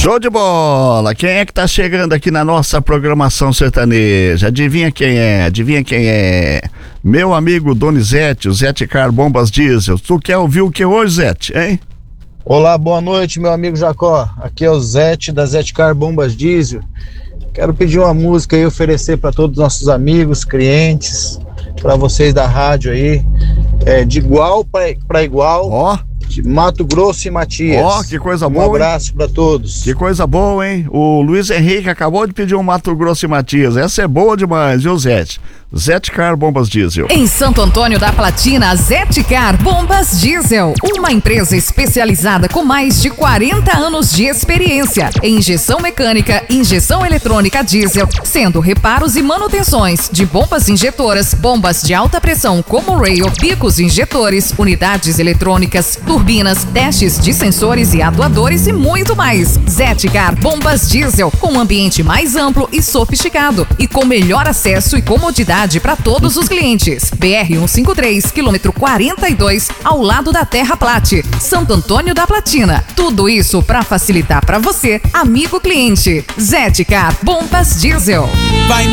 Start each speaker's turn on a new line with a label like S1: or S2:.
S1: Show de bola! Quem é que tá chegando aqui na nossa programação sertaneja? Adivinha quem é? Meu amigo Donizete, o Zete Car Bombas Diesel. Tu quer ouvir o que hoje, Zete, hein?
S2: Olá, boa noite, meu amigo Jacó. Aqui é o Zete da Zete Car Bombas Diesel. Quero pedir uma música e oferecer para todos os nossos amigos, clientes, para vocês da rádio aí, de igual para igual.
S1: Ó.
S2: De Mato Grosso e Matias.
S1: Ó, que coisa boa.
S2: Um abraço para todos.
S1: Que coisa boa, hein? O Luiz Henrique acabou de pedir um Mato Grosso e Matias. Essa é boa demais, viu, Zete? Zete Car Bombas Diesel.
S3: Em Santo Antônio da Platina, Zete Car Bombas Diesel. Uma empresa especializada com mais de 40 anos de experiência em injeção mecânica, injeção eletrônica diesel, sendo reparos e manutenções de bombas injetoras, bombas de alta pressão como rail, bicos injetores, unidades eletrônicas, turbinas, testes de sensores e atuadores e muito mais. Zete Car Bombas Diesel, com um ambiente mais amplo e sofisticado e com melhor acesso e comodidade para todos os clientes. BR-153, quilômetro 42, ao lado da Terra Plate, Santo Antônio da Platina. Tudo isso para facilitar para você, amigo cliente. Zete Car Bombas Diesel.
S4: Vai